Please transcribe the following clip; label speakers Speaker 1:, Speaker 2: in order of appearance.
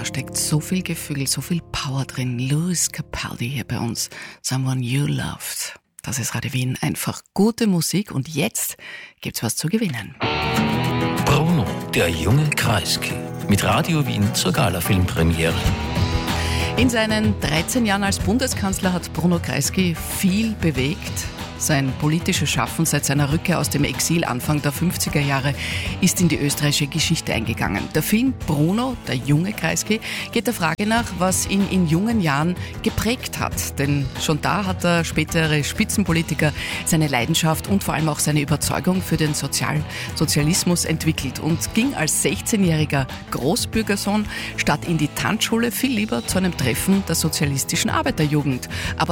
Speaker 1: steckt so viel Gefühl, so viel Power drin. Lewis Capaldi hier bei uns. Someone You Loved. Das ist Radio Wien. Einfach gute Musik und jetzt gibt's was zu gewinnen.
Speaker 2: Bruno, der junge Kreisky. Mit Radio Wien zur Gala-Filmpremiere.
Speaker 1: In seinen 13 Jahren als Bundeskanzler hat Bruno Kreisky viel bewegt. Sein politisches Schaffen seit seiner Rückkehr aus dem Exil Anfang der 50er Jahre ist in die österreichische Geschichte eingegangen. Der Film Bruno, der junge Kreisky, geht der Frage nach, was ihn in jungen Jahren geprägt hat. Denn schon da hat der spätere Spitzenpolitiker seine Leidenschaft und vor allem auch seine Überzeugung für den Sozialismus entwickelt und ging als 16-jähriger Großbürgersohn statt in die Tanzschule viel lieber zu einem Treffen der sozialistischen Arbeiterjugend. Aber